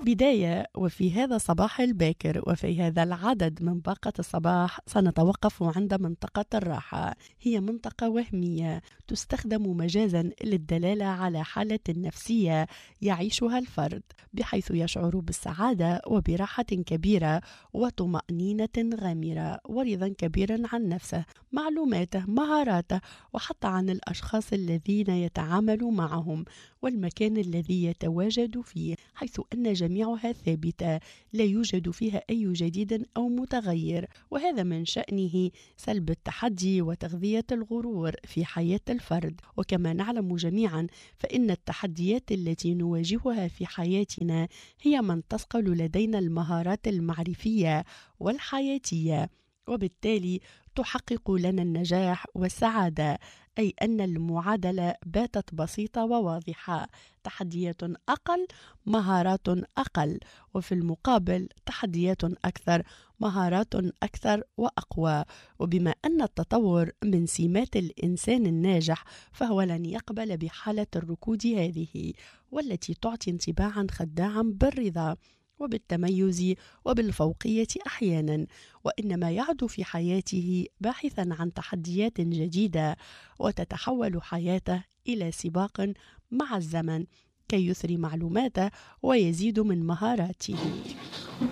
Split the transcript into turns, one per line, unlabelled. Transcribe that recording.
البداية وفي هذا الصباح الباكر وفي هذا العدد من باقة الصباح سنتوقف عند منطقة الراحة. هي منطقة وهمية تستخدم مجازا للدلالة على حالة نفسية يعيشها الفرد بحيث يشعر بالسعادة وبراحة كبيرة وطمأنينة غامرة ورضا كبيرا عن نفسه، معلوماته، مهاراته، وحتى عن الأشخاص الذين يتعامل معهم والمكان الذي يتواجد فيه، حيث أن جميعها ثابتة لا يوجد فيها أي جديد أو متغير، وهذا من شأنه سلب التحدي وتغذية الغرور في حياة الفرد. وكما نعلم جميعا فإن التحديات التي نواجهها في حياتنا هي من تثقل لدينا المهارات المعرفية والحياتية، وبالتالي تحقق لنا النجاح والسعادة، أي أن المعادلة باتت بسيطة وواضحة: تحديات أقل، مهارات أقل، وفي المقابل تحديات أكثر، مهارات أكثر وأقوى. وبما أن التطور من سمات الإنسان الناجح فهو لن يقبل بحالة الركود هذه، والتي تعطي انطباعا خداعا بالرضا وبالتميز وبالفوقية أحيانا، وإنما يعد في حياته باحثا عن تحديات جديدة وتتحول حياته إلى سباق مع الزمن كي يثري معلوماته ويزيد من مهاراته.